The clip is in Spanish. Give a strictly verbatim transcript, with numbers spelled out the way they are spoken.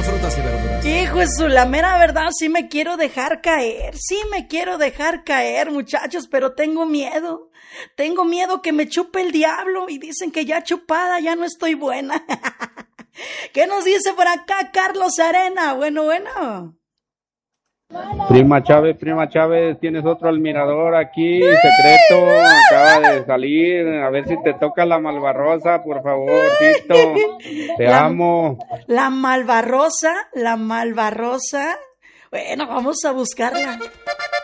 coma frutas y verduras. Hijo de su, la mera verdad, sí me quiero dejar caer, sí me quiero dejar caer, muchachos, pero tengo miedo. Tengo miedo que me chupe el diablo y dicen que ya chupada ya no estoy buena. ¿Qué nos dice por acá Carlos Arena? Bueno, bueno. Prima Chávez, prima Chávez, tienes otro admirador aquí, secreto, acaba de salir, a ver si te toca la Malvarrosa, por favorcito, te La- amo. La Malvarrosa, la Malvarrosa. Bueno, vamos a buscarla.